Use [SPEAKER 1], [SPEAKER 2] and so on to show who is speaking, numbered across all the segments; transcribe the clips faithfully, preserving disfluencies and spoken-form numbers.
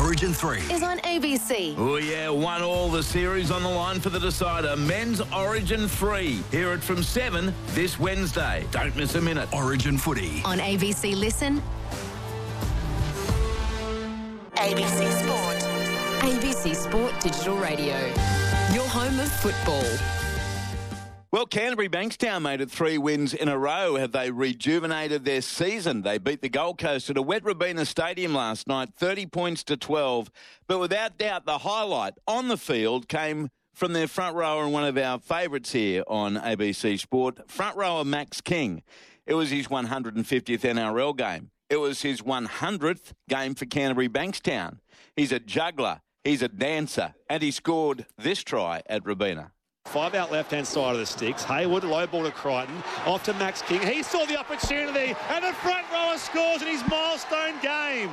[SPEAKER 1] Origin three
[SPEAKER 2] is on A B C.
[SPEAKER 3] Oh, yeah, one all the series on the line for the decider. Men's Origin three. Hear it from seven this Wednesday. Don't miss a minute.
[SPEAKER 1] Origin footy.
[SPEAKER 2] On A B C Listen. A B C Sport. A B C Sport Digital Radio. Your home of football.
[SPEAKER 3] Well, Canterbury Bankstown made it three wins in a row. Have they rejuvenated their season? They beat the Gold Coast at a wet Robina Stadium last night, thirty points to twelve. But without doubt, the highlight on the field came from their front rower and one of our favourites here on A B C Sport, front rower Max King. It was his one hundred fiftieth N R L game. It was his one hundredth game for Canterbury Bankstown. He's a juggler, he's a dancer, and he scored this try at Robina.
[SPEAKER 4] Five out left-hand side of the sticks. Hayward, low ball to Crichton. Off to Max King. He saw the opportunity, and the front rower scores in his milestone game.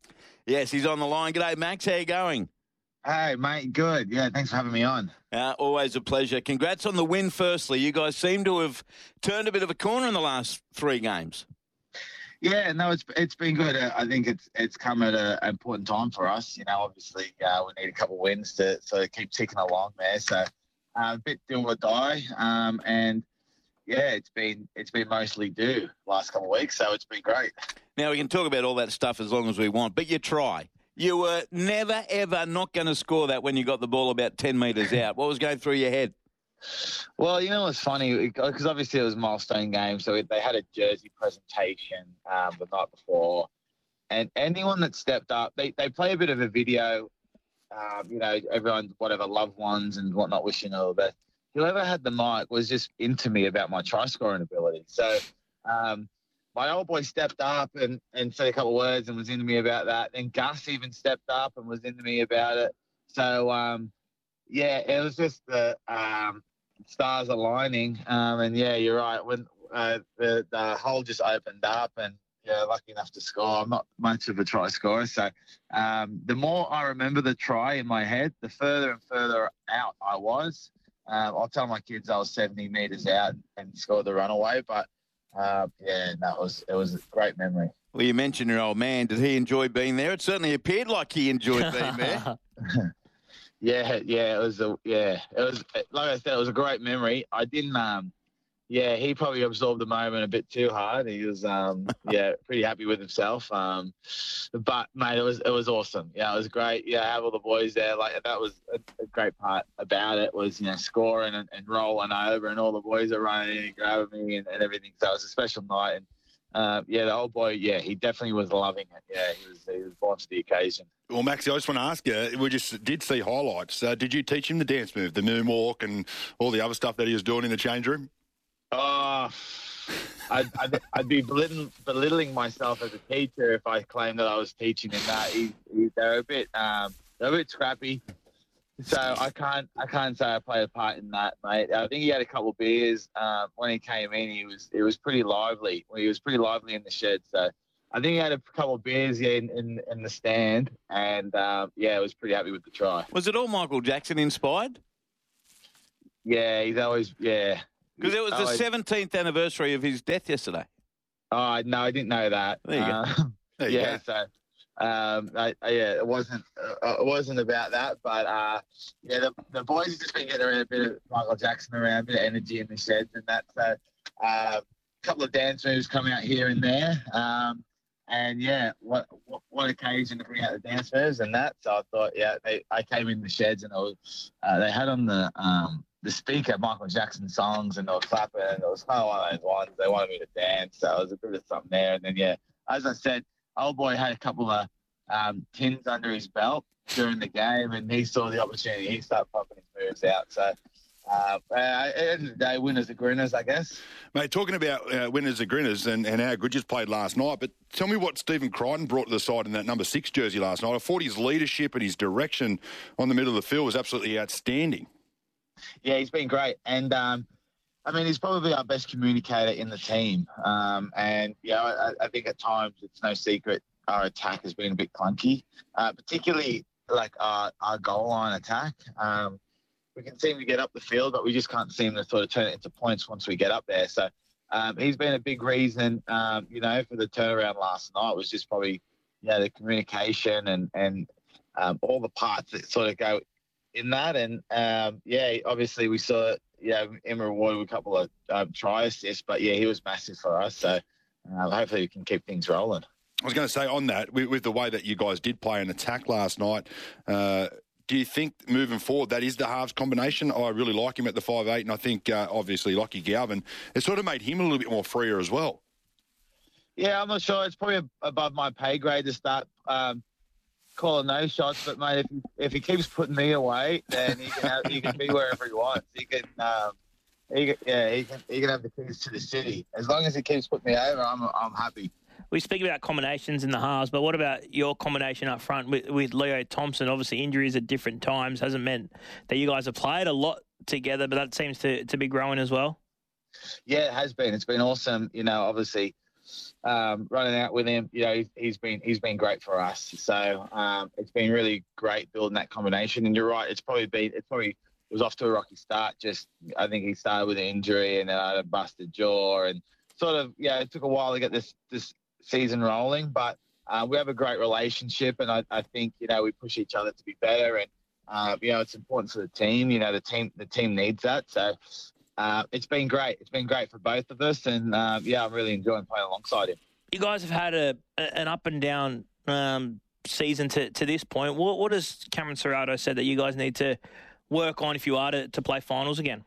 [SPEAKER 3] Yes, he's on the line. G'day, Max. How you going?
[SPEAKER 5] Hey, mate. Good. Yeah, thanks for having me on.
[SPEAKER 3] Uh, always a pleasure. Congrats on the win, firstly. You guys seem to have turned a bit of a corner in the last three games.
[SPEAKER 5] Yeah, no, it's it's been good. Uh, I think it's it's come at a, an important time for us. You know, obviously, uh, we need a couple of wins to sort of keep ticking along there. So, Uh, a bit do or die, um, and yeah, it's been it's been mostly due last couple of weeks, so it's been great.
[SPEAKER 3] Now we can talk about all that stuff as long as we want, but you try. You were never ever not going to score that when you got the ball about ten metres out. What was going through your head?
[SPEAKER 5] Well, you know what's funny, because obviously it was a milestone game, so they had a jersey presentation um, the night before, and anyone that stepped up, they they play a bit of a video. Um, you know, everyone, whatever, loved ones and whatnot, wishing all the best. Whoever had the mic was just into me about my try scoring ability. So um, my old boy stepped up and, and said a couple of words and was into me about that. Then Gus even stepped up and was into me about it. So, um, yeah, it was just the um, stars aligning. Um, and, yeah, you're right. When uh, the, the hole just opened up and, yeah, lucky enough to score. I'm not much of a try scorer, so um, the more I remember the try in my head, the further and further out I was. Um, I'll tell my kids I was seventy metres out and scored the runaway, but uh, yeah, that was it was a great memory.
[SPEAKER 3] Well, you mentioned your old man. Did he enjoy being there? It certainly appeared like he enjoyed being there.
[SPEAKER 5] yeah, yeah, it was a yeah, it was like I said, it was a great memory. I didn't. Um, Yeah, he probably absorbed the moment a bit too hard. He was, um, yeah, pretty happy with himself. Um, but mate, it was it was awesome. Yeah, it was great. Yeah, have all the boys there. Like that was a, a great part about it was you know scoring and, and rolling over, and all the boys are running and grabbing me and, and everything. So it was a special night. And uh, yeah, the old boy, yeah, he definitely was loving it. Yeah, he was he was born to the occasion.
[SPEAKER 6] Well, Maxie, I just want to ask you, we just did see highlights. Uh, did you teach him the dance move, the moonwalk, and all the other stuff that he was doing in the change room?
[SPEAKER 5] Oh, I'd, I'd, I'd be belittling, belittling myself as a teacher if I claimed that I was teaching him that. He, he, they're a bit, um, they're a bit scrappy, so I can't, I can't say I played a part in that, mate. I think he had a couple of beers um, when he came in. He was, it was pretty lively. He was pretty lively in the shed. So I think he had a couple of beers yeah, in, in, in the stand, and um, yeah, I was pretty happy with the try.
[SPEAKER 3] Was it all Michael Jackson inspired?
[SPEAKER 5] Yeah, he's always, yeah.
[SPEAKER 3] Because it was the seventeenth anniversary of his death yesterday.
[SPEAKER 5] Oh, no, I didn't know that.
[SPEAKER 3] There you
[SPEAKER 5] uh,
[SPEAKER 3] go.
[SPEAKER 6] There you
[SPEAKER 5] yeah,
[SPEAKER 6] go.
[SPEAKER 5] so, um, I, I, yeah, it wasn't uh, it wasn't about that. But, uh, yeah, the, the boys have just been getting around a bit of Michael Jackson around, a bit of energy in the sheds and that. So, uh, a couple of dance moves coming out here and there. Um, and, yeah, what, what what occasion to bring out the dance moves and that. So I thought, yeah, they, I came in the sheds and it was, uh, they had on the um, – the speaker Michael Jackson songs and they were clapping and it was kind of one of those ones they wanted me to dance, so it was a bit of something there. And then yeah, as I said, old boy had a couple of um, tins under his belt during the game and he saw the opportunity. He started pumping his moves out. So uh, at the end of the day, winners are grinners, I guess.
[SPEAKER 6] Mate, talking about uh, winners are grinners and, and how good you played last night, but tell me what Stephen Crichton brought to the side in that number six jersey last night. I thought his leadership and his direction on the middle of the field was absolutely outstanding.
[SPEAKER 5] Yeah, he's been great. And, um, I mean, he's probably our best communicator in the team. Um, and, yeah, I, I think at times it's no secret our attack has been a bit clunky, uh, particularly like our, our goal line attack. Um, we can seem to get up the field, but we just can't seem to sort of turn it into points once we get up there. So um, he's been a big reason, um, you know, for the turnaround last night was just probably, yeah, the communication and, and um, all the parts that sort of go in that. And um, yeah, obviously we saw yeah him rewarded with a couple of um, try assists, but yeah, he was massive for us. So uh, hopefully we can keep things rolling.
[SPEAKER 6] I was going to say on that, with, with the way that you guys did play an attack last night, uh, do you think moving forward that is the halves combination? I really like him at the five eight, and I think uh, obviously Lockie Galvin, it sort of made him a little bit more freer as well.
[SPEAKER 5] Yeah, I'm not sure. It's probably above my pay grade to start um, calling those shots. But mate, if he, if he keeps putting me away, then he can have, he can be wherever he wants. He can, um, he can, yeah, he can he can have the keys to the city. As long as he keeps putting me over, I'm I'm happy.
[SPEAKER 1] We speak about combinations in the halves, but what about your combination up front with, with Leo Thompson? Obviously, injuries at different times hasn't meant that you guys have played a lot together, but that seems to, to be growing as well.
[SPEAKER 5] Yeah, it has been. It's been awesome. You know, obviously, um, running out with him, you know, he's, he's been he's been great for us. So um, it's been really great building that combination. And you're right, it's probably been it's probably it was off to a rocky start. Just I think he started with an injury and then I had a busted jaw and sort of yeah, it took a while to get this this. season rolling, but uh, we have a great relationship, and I, I think you know we push each other to be better, and uh, you know it's important for the team. You know the team the team needs that, so uh, it's been great. It's been great for both of us, and uh, yeah, I'm really enjoying playing alongside him.
[SPEAKER 1] You guys have had a, a an up and down um, season to, to this point. What what has Cameron Serrato said that you guys need to work on if you are to, to play finals again?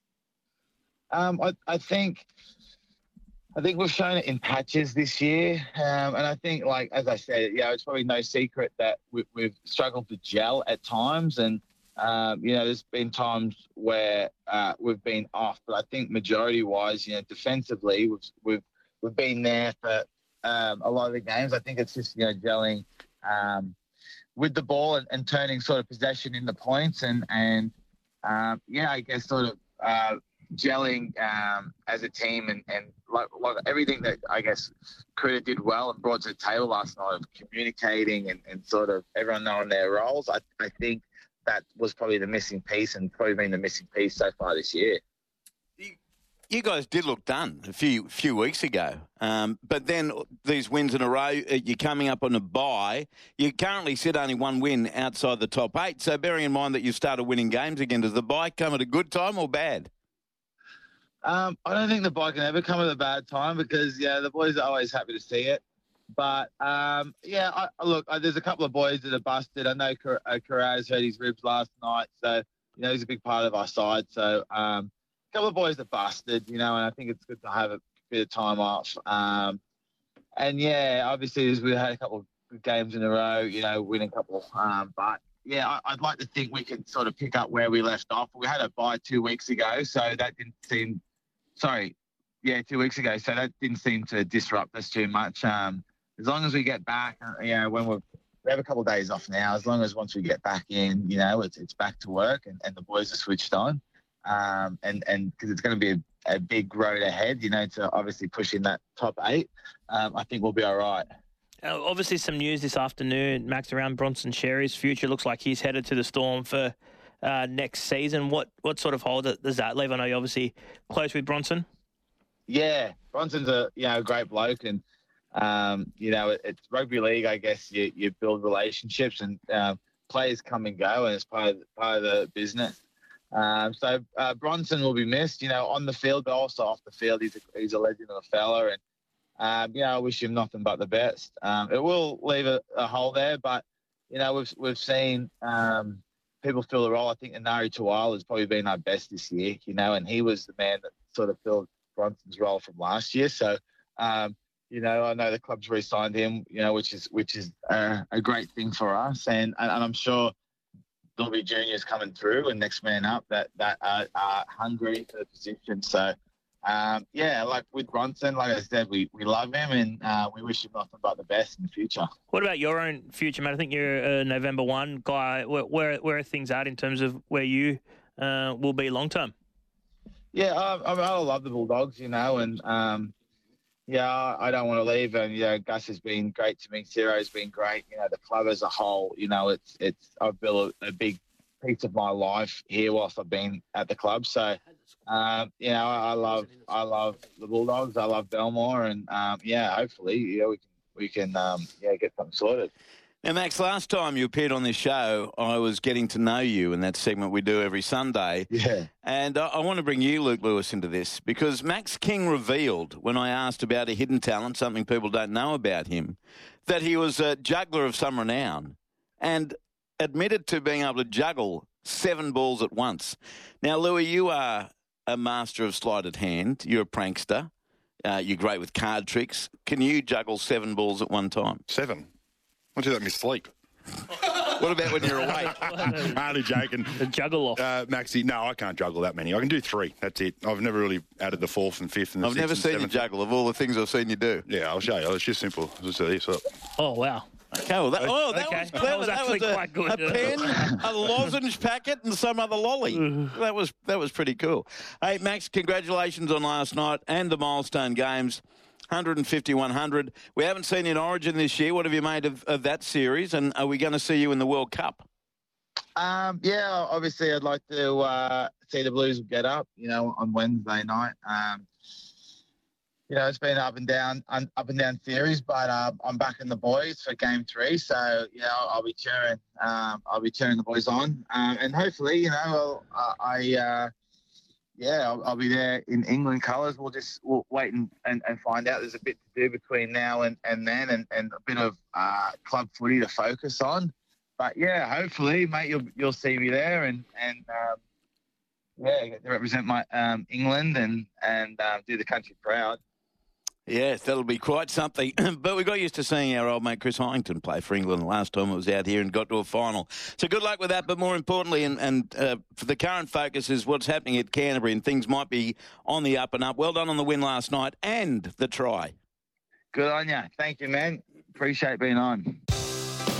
[SPEAKER 5] Um, I I think. I think we've shown it in patches this year. Um, and I think, like, as I said, yeah, it's probably no secret that we, we've struggled to gel at times. And, um, you know, there's been times where uh, we've been off. But I think majority-wise, you know, defensively, we've we've, we've been there for um, a lot of the games. I think it's just, you know, gelling um, with the ball and, and turning sort of possession into points. And, and um, yeah, I guess sort of uh, gelling um, as a team and, and like, like everything that I guess Critter did well and brought to the table last night of communicating and, and sort of everyone knowing their roles. I, I think that was probably the missing piece and probably been the missing piece so far this year.
[SPEAKER 3] You guys did look done a few few weeks ago, um, but then these wins in a row, you're coming up on a bye. You currently sit only one win outside the top eight. So bearing in mind that you started winning games again, does the bye come at a good time or bad?
[SPEAKER 5] Um, I don't think the bye can ever come at a bad time because, yeah, the boys are always happy to see it. But, um, yeah, I, look, I, there's a couple of boys that are busted. I know Carraz hurt his ribs last night, so, you know, he's a big part of our side. So, um, a couple of boys are busted, you know, and I think it's good to have a bit of time off. Um, and, yeah, obviously, as we had a couple of good games in a row, you know, winning a couple. Um, but, yeah, I, I'd like to think we could sort of pick up where we left off. We had a bye two weeks ago, so that didn't seem – Sorry, yeah, two weeks ago. So that didn't seem to disrupt us too much. Um, as long as we get back, uh, you know, when we're, we have a couple of days off now, as long as once we get back in, you know, it's it's back to work and, and the boys are switched on. Um, and and because it's going to be a, a big road ahead, you know, to obviously push in that top eight, um, I think we'll be all right.
[SPEAKER 1] Uh, obviously, some news this afternoon, Max, around Bronson Xerri's future. Looks like he's headed to the Storm for Uh, next season. What what sort of hold does that leave? I know you're obviously close with Bronson.
[SPEAKER 5] Yeah, Bronson's a you know a great bloke, and um, you know it, it's rugby league. I guess you, you build relationships, and uh, players come and go, and it's part of part of the business. Um, so uh, Bronson will be missed, you know, on the field, but also off the field. He's a, he's a legend of a fella, and um, you know I wish him nothing but the best. Um, it will leave a, a hole there, but you know we've we've seen. Um, People fill the role. I think Inari Tuala has probably been our best this year, you know, and he was the man that sort of filled Bronson's role from last year. So, um, you know, I know the club's re-signed him, you know, which is which is uh, a great thing for us, and and, and I'm sure there'll be juniors coming through and next man up that that are, are hungry for the position. So, um, yeah, like with Bronson, like I said, we, we love him and uh, we wish him nothing but the best in the future.
[SPEAKER 1] What about your own future, mate? I think you're a November first guy. Where, where, where are things at in terms of where you uh, will be long term?
[SPEAKER 5] Yeah, I, I, I love the Bulldogs, you know, and um, yeah, I don't want to leave. And you know, Gus has been great to me. Ciro's been great. You know, the club as a whole. You know, it's it's I've built a, a big piece of my life here whilst I've been at the club. So, um, you know, I, I love I love the Bulldogs. I love Belmore, and um, yeah, hopefully, yeah, we can we can um, yeah get something sorted.
[SPEAKER 3] Now, Max, last time you appeared on this show, I was getting to know you in that segment we do every Sunday.
[SPEAKER 5] Yeah.
[SPEAKER 3] And I, I want to bring you, Luke Lewis, into this because Max King revealed when I asked about a hidden talent, something people don't know about him, that he was a juggler of some renown and admitted to being able to juggle seven balls at once. Now, Louis, you are a master of sleight of hand. You're a prankster. Uh, you're great with card tricks. Can you juggle seven balls at one time?
[SPEAKER 6] Seven. I'll do that in my sleep.
[SPEAKER 3] What about when you're awake?
[SPEAKER 6] Only joking.
[SPEAKER 1] The juggle off.
[SPEAKER 6] Uh, Maxie, no, I can't juggle that many. I can do three. That's it. I've never really added the fourth and fifth and the
[SPEAKER 3] I've
[SPEAKER 6] sixth
[SPEAKER 3] never
[SPEAKER 6] and
[SPEAKER 3] seen
[SPEAKER 6] seventh.
[SPEAKER 3] you juggle of all the things I've seen you do.
[SPEAKER 6] Yeah, I'll show you. It's just simple. Just this up.
[SPEAKER 1] Oh, wow.
[SPEAKER 3] Okay, well, that, oh, that
[SPEAKER 1] Okay.
[SPEAKER 3] was
[SPEAKER 1] That
[SPEAKER 3] clever.
[SPEAKER 1] was
[SPEAKER 3] That
[SPEAKER 1] actually
[SPEAKER 3] was a,
[SPEAKER 1] quite good.
[SPEAKER 3] a pen, a lozenge packet, and some other lolly. That was that was pretty cool. Hey, Max, congratulations on last night and the milestone games. one fifty, one hundred. We haven't seen you in Origin this year. What have you made of, of that series? And are we going to see you in the World Cup?
[SPEAKER 5] Um, yeah, obviously I'd like to uh, see the Blues get up, you know, on Wednesday night. Um, you know, it's been up and down, un, up and down series, but uh, I'm backing the boys for game three. So, you know, I'll be cheering, um, I'll be cheering the boys on. Um, and hopefully, you know, I'll, uh, I, uh, yeah, I'll, I'll be there in England colours. We'll just we'll wait and, and, and find out. There's a bit to do between now and, and then and, and a bit of uh, club footy to focus on. But, yeah, hopefully, mate, you'll you'll see me there and, and um, yeah, get to represent my um, England and, and um, do the country proud.
[SPEAKER 3] Yes, that'll be quite something. But we got used to seeing our old mate Chris Hyington play for England the last time it was out here and got to a final. So good luck with that. But more importantly, and, and uh, for the current focus is what's happening at Canterbury, and things might be on the up and up. Well done on the win last night and the try.
[SPEAKER 5] Good on you. Thank you, man. Appreciate being on.